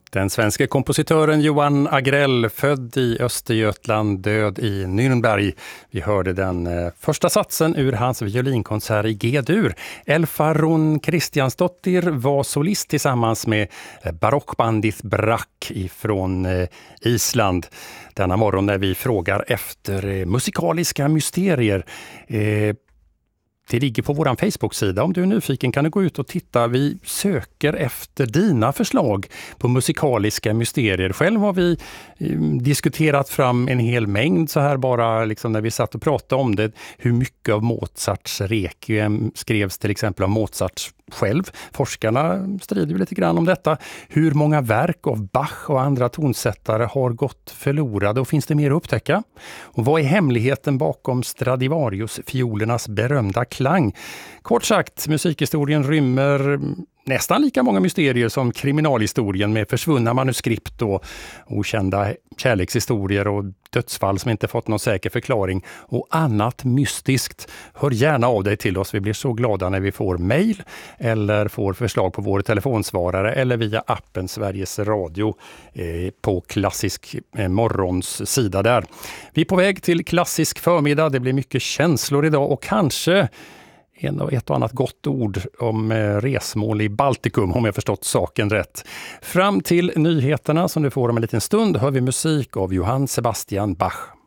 Den svenska kompositören Johan Agrell, född i Östergötland, död i Nürnberg. Vi hörde den första satsen ur hans violinkonsert i G-dur. Elfa Rún Kristjánsdóttir var solist tillsammans med barockbandet Brak ifrån Island. Denna morgon när vi frågar efter musikaliska mysterier. Det ligger på vår Facebook-sida. Om du är nyfiken kan du gå ut och titta. Vi söker efter dina förslag på musikaliska mysterier. Själv har vi diskuterat fram en hel mängd så här bara liksom när vi satt och pratade om det. Hur mycket av Mozarts Requiem skrevs till exempel av Mozart själv. Forskarna strider ju lite grann om detta. Hur många verk av Bach och andra tonsättare har gått förlorade och finns det mer att upptäcka? Och vad är hemligheten bakom Stradivarius-fiolernas berömda klang? Kort sagt, musikhistorien rymmer nästan lika många mysterier som kriminalhistorien med försvunna manuskript och okända kärlekshistorier och dödsfall som inte fått någon säker förklaring och annat mystiskt. Hör gärna av dig till oss. Vi blir så glada när vi får mejl eller får förslag på vår telefonsvarare eller via appen Sveriges Radio på Klassisk morgons sida där. Vi är på väg till Klassisk förmiddag. Det blir mycket känslor idag och kanske ett och annat gott ord om resmål i Baltikum om jag förstått saken rätt. Fram till nyheterna som du får om en liten stund hör vi musik av Johann Sebastian Bach.